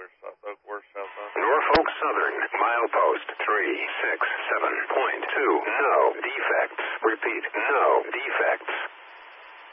Norfolk Southern, milepost 367.2. No defects. Repeat, no defects.